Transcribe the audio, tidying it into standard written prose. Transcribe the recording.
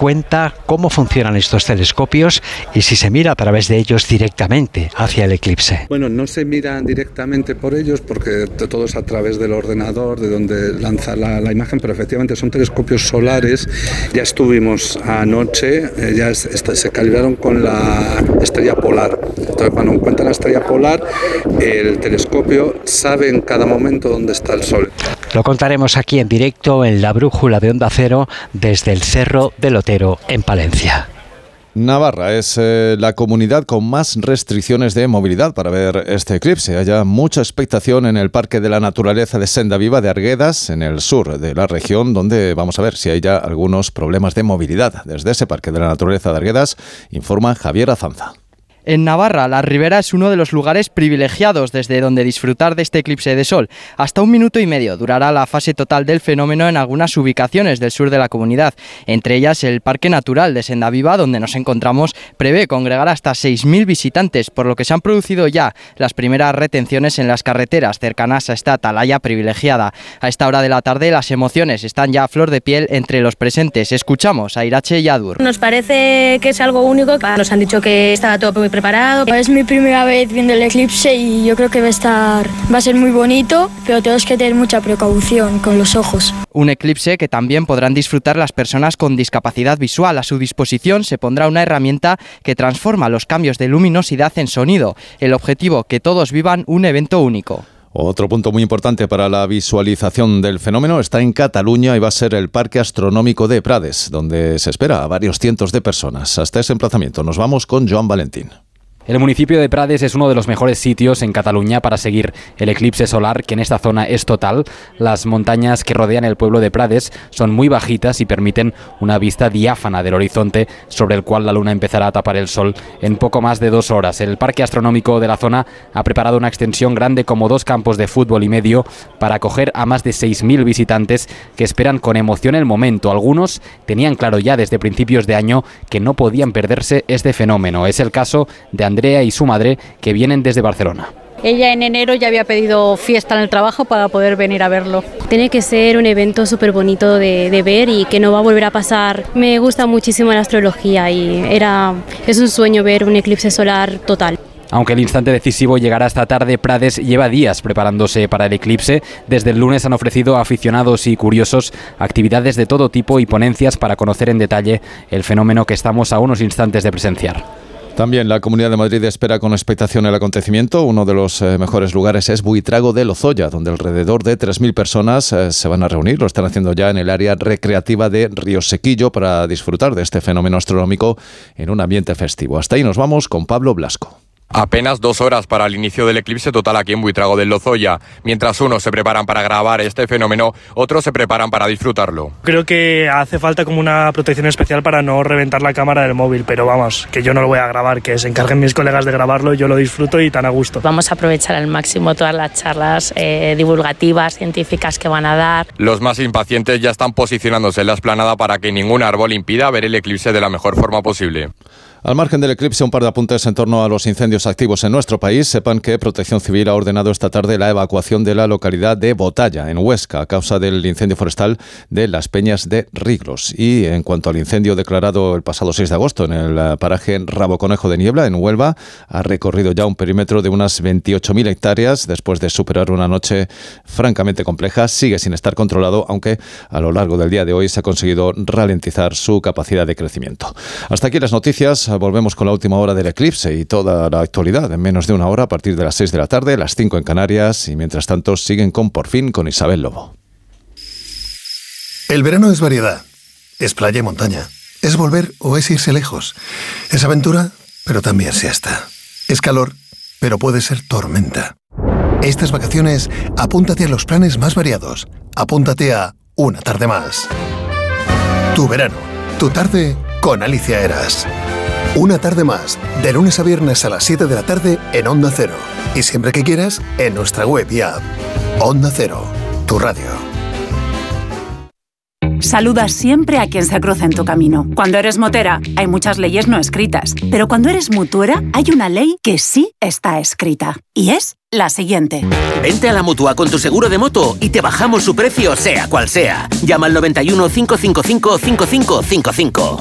cuenta cómo funcionan estos telescopios y si se mira a través de ellos directamente hacia el eclipse. Bueno, no se miran directamente por ellos porque todo es a través del ordenador, de donde lanza la imagen, pero efectivamente son telescopios solares. Ya estuvimos anoche, se calibraron con la estrella polar. Entonces, cuando encuentra la estrella polar, el telescopio sabe en cada momento dónde está el Sol. Lo contaremos aquí en directo en la brújula de Onda Cero desde el Cerro del Otero en Palencia. Navarra es la comunidad con más restricciones de movilidad para ver este eclipse. Hay mucha expectación en el Parque de la Naturaleza de Senda Viva de Arguedas, en el sur de la región, donde vamos a ver si hay ya algunos problemas de movilidad. Desde ese Parque de la Naturaleza de Arguedas informa Javier Azanza. En Navarra, la Ribera es uno de los lugares privilegiados desde donde disfrutar de este eclipse de sol. Hasta 1,5 minutos durará la fase total del fenómeno en algunas ubicaciones del sur de la comunidad. Entre ellas, el Parque Natural de Senda Viva, donde nos encontramos, prevé congregar hasta 6.000 visitantes, por lo que se han producido ya las primeras retenciones en las carreteras cercanas a esta atalaya privilegiada. A esta hora de la tarde, las emociones están ya a flor de piel entre los presentes. Escuchamos a Irache y Adur. Nos parece que es algo único. Nos han dicho que estaba todo muy preparado. Es mi primera vez viendo el eclipse y yo creo que va a ser muy bonito, pero tenemos que tener mucha precaución con los ojos. Un eclipse que también podrán disfrutar las personas con discapacidad visual. A su disposición se pondrá una herramienta que transforma los cambios de luminosidad en sonido. El objetivo, que todos vivan un evento único. Otro punto muy importante para la visualización del fenómeno está en Cataluña y va a ser el Parque Astronómico de Prades, donde se espera a varios cientos de personas. Hasta ese emplazamiento nos vamos con Joan Valentín. El municipio de Prades es uno de los mejores sitios en Cataluña para seguir el eclipse solar, que en esta zona es total. Las montañas que rodean el pueblo de Prades son muy bajitas y permiten una vista diáfana del horizonte, sobre el cual la luna empezará a tapar el sol en poco más de 2 horas. El parque astronómico de la zona ha preparado una extensión grande como 2 campos de fútbol y medio para acoger a más de 6.000 visitantes que esperan con emoción el momento. Algunos tenían claro ya desde principios de año que no podían perderse este fenómeno. Es el caso de Andrea y su madre, que vienen desde Barcelona. Ella en enero ya había pedido fiesta en el trabajo para poder venir a verlo. Tiene que ser un evento súper bonito de ver y que no va a volver a pasar. Me gusta muchísimo la astrología y es un sueño ver un eclipse solar total. Aunque el instante decisivo llegará esta tarde, Prades lleva días preparándose para el eclipse. Desde el lunes han ofrecido a aficionados y curiosos actividades de todo tipo y ponencias para conocer en detalle el fenómeno que estamos a unos instantes de presenciar. También la Comunidad de Madrid espera con expectación el acontecimiento. Uno de los mejores lugares es Buitrago de Lozoya, donde alrededor de 3.000 personas se van a reunir. Lo están haciendo ya en el área recreativa de Río Sequillo para disfrutar de este fenómeno astronómico en un ambiente festivo. Hasta ahí nos vamos con Pablo Blasco. Apenas 2 horas para el inicio del eclipse total aquí en Buitrago del Lozoya. Mientras unos se preparan para grabar este fenómeno, otros se preparan para disfrutarlo. Creo que hace falta como una protección especial para no reventar la cámara del móvil, pero vamos, que yo no lo voy a grabar, que se encarguen mis colegas de grabarlo, yo lo disfruto y tan a gusto. Vamos a aprovechar al máximo todas las charlas divulgativas, científicas que van a dar. Los más impacientes ya están posicionándose en la explanada para que ningún árbol impida ver el eclipse de la mejor forma posible. Al margen del eclipse, un par de apuntes en torno a los incendios activos en nuestro país. Sepan que Protección Civil ha ordenado esta tarde la evacuación de la localidad de Botalla, en Huesca, a causa del incendio forestal de las Peñas de Riglos. Y en cuanto al incendio declarado el pasado 6 de agosto en el paraje Raboconejo de Niebla, en Huelva, ha recorrido ya un perímetro de unas 28.000 hectáreas. Después de superar una noche francamente compleja, sigue sin estar controlado, aunque a lo largo del día de hoy se ha conseguido ralentizar su capacidad de crecimiento. Hasta aquí las noticias. Volvemos con la última hora del eclipse y toda la actualidad en menos de una hora a partir de las 6 de la tarde, las 5 en Canarias, y mientras tanto siguen con Por Fin con Isabel Lobo. El verano es variedad, es playa y montaña, es volver o es irse lejos, es aventura, pero también siesta, es calor, pero puede ser tormenta. Estas vacaciones, apúntate a los planes más variados, apúntate a Una Tarde Más. Tu verano, tu tarde con Alicia Eras. Una Tarde Más, de lunes a viernes a las 7 de la tarde en Onda Cero. Y siempre que quieras, en nuestra web y app. Onda Cero, tu radio. Saluda siempre a quien se cruza en tu camino. Cuando eres motera, hay muchas leyes no escritas. Pero cuando eres mutuera, hay una ley que sí está escrita. Y es la siguiente. Vente a la Mutua con tu seguro de moto y te bajamos su precio sea cual sea. Llama al 91 555 5555.